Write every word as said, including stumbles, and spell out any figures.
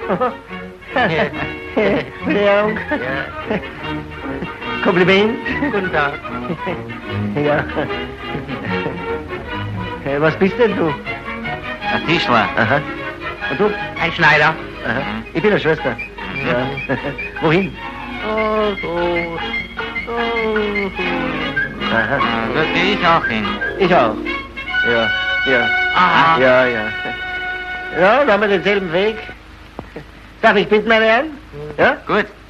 Verzeihung. Ja. Kompliment. Guten Tag. Ja. Äh, Was bist denn du? Ein Tischler. Aha. Und du? Ein Schneider. Aha. Mhm. Ich bin eine Schwester. Mhm. Ja. Wohin? Oh, so. Oh, Aha. Da gehe ich auch hin. Ich auch. Ja, ja. Aha. Ja, ja. Ja, da haben wir denselben Weg. Darf ich bitten, meine Herren? Ja? Gut.